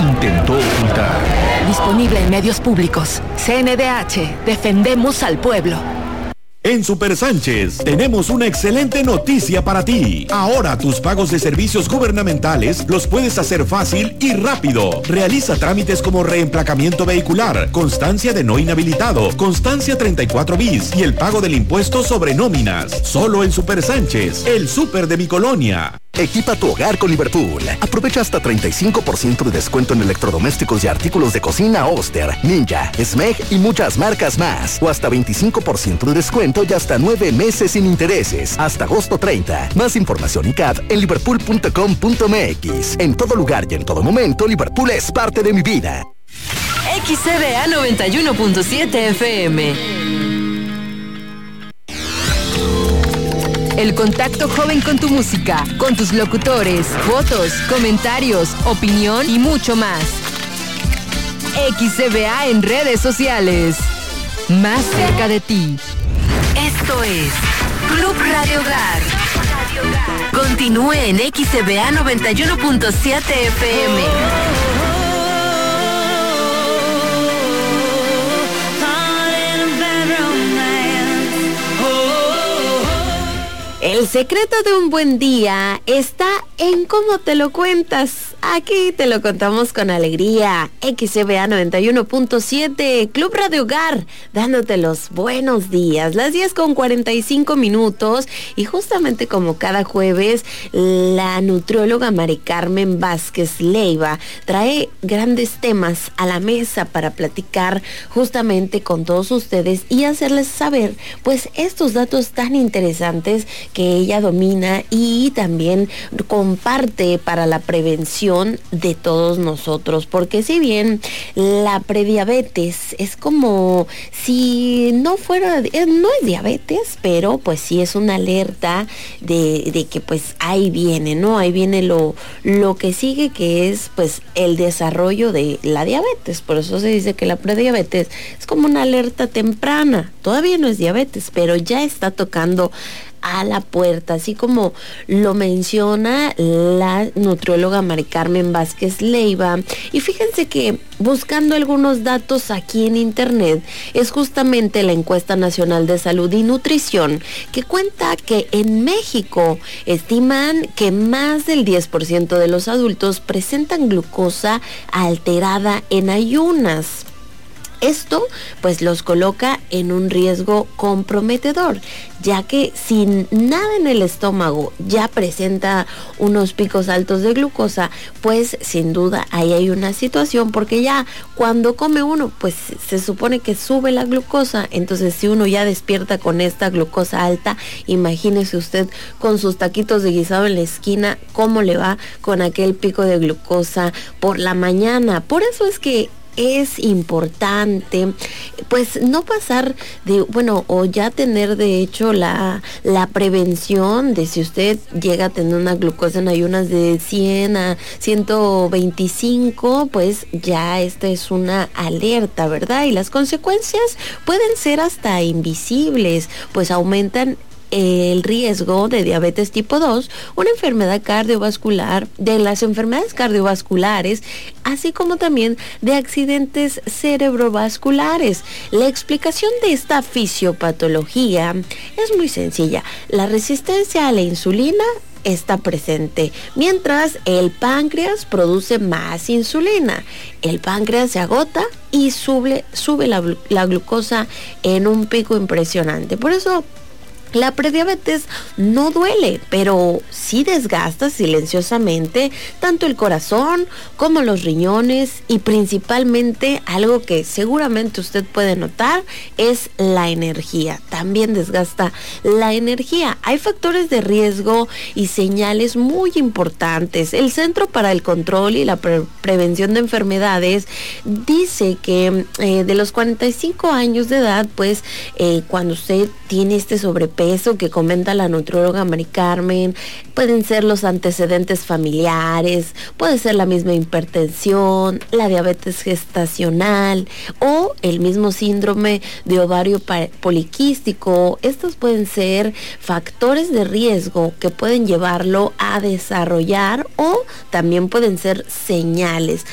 intentó ocultar. Disponible en medios públicos. CNDH, defendemos al pueblo. En Super Sánchez tenemos una excelente noticia para ti. Ahora tus pagos de servicios gubernamentales los puedes hacer fácil y rápido. Realiza trámites como reemplacamiento vehicular, constancia de no inhabilitado, constancia 34 bis y el pago del impuesto sobre nóminas. Solo en Super Sánchez, el súper de mi colonia. Equipa tu hogar con Liverpool. Aprovecha hasta 35% de descuento en electrodomésticos y artículos de cocina Oster, Ninja, Smeg y muchas marcas más. O hasta 25% de descuento y hasta 9 meses sin intereses. Hasta agosto 30. Más información y CAD en liverpool.com.mx. En todo lugar y en todo momento, Liverpool es parte de mi vida. XCBA 91.7 FM. El contacto joven con tu música, con tus locutores, fotos, comentarios, opinión y mucho más. XCBA en redes sociales. Más cerca de ti. Esto es Club Radio Hogar. Continúe en XCBA 91.7 FM. El secreto de un buen día está en cómo te lo cuentas. Aquí te lo contamos con alegría. XCBA 91.7, Club Radio Hogar, dándote los buenos días. Las 10:45. Y justamente como cada jueves, la nutrióloga Mari Carmen Vázquez Leiva trae grandes temas a la mesa para platicar justamente con todos ustedes y hacerles saber pues estos datos tan interesantes que ella domina y también comparte para la prevención de todos nosotros, porque si bien la prediabetes es como si no fuera, no es diabetes, pero pues sí es una alerta de que pues ahí viene, ¿no? Ahí viene lo que sigue, que es pues el desarrollo de la diabetes. Por eso se dice que la prediabetes es como una alerta temprana. Todavía no es diabetes, pero ya está tocando a la puerta, así como lo menciona la nutrióloga Mari Carmen Vázquez Leiva. Y fíjense que buscando algunos datos aquí en internet, es justamente la encuesta nacional de salud y nutrición que cuenta que en México estiman que más del 10% de los adultos presentan glucosa alterada en ayunas. Esto pues los coloca en un riesgo comprometedor, ya que si nada en el estómago ya presenta unos picos altos de glucosa, pues sin duda ahí hay una situación, porque ya cuando come uno pues se supone que sube la glucosa. Entonces si uno ya despierta con esta glucosa alta, imagínese usted con sus taquitos de guisado en la esquina, cómo le va con aquel pico de glucosa por la mañana. Por eso es que es importante pues no pasar de, o ya tener de hecho la prevención de si usted llega a tener una glucosa en ayunas de 100 a 125, pues ya esta es una alerta, ¿verdad? Y las consecuencias pueden ser hasta invisibles, pues aumentan el riesgo de diabetes tipo 2, una enfermedad cardiovascular, de las enfermedades cardiovasculares, así como también de accidentes cerebrovasculares. La explicación de esta fisiopatología es muy sencilla. La resistencia a la insulina está presente, mientras el páncreas produce más insulina. El páncreas se agota y sube la glucosa en un pico impresionante. Por eso la prediabetes no duele, pero sí desgasta silenciosamente tanto el corazón como los riñones, y principalmente algo que seguramente usted puede notar es la energía. También desgasta la energía. Hay factores de riesgo y señales muy importantes. El Centro para el Control y la Prevención de Enfermedades dice que de los 45 años de edad, pues cuando usted tiene este sobrepeso que comenta la nutrióloga Mari Carmen, pueden ser los antecedentes familiares, puede ser la misma hipertensión, la diabetes gestacional o el mismo síndrome de ovario poliquístico. Estos pueden ser factores de riesgo que pueden llevarlo a desarrollar, o también pueden ser señales.